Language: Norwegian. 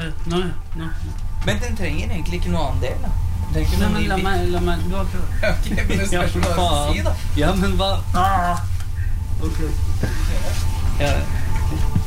Nå. Men den trenger egentlig ikke noe annen del, da. Nei, men la meg, du har prøvd. Ok, men det spørs hva du sier, da. Ja, men hva? Ok. Ja.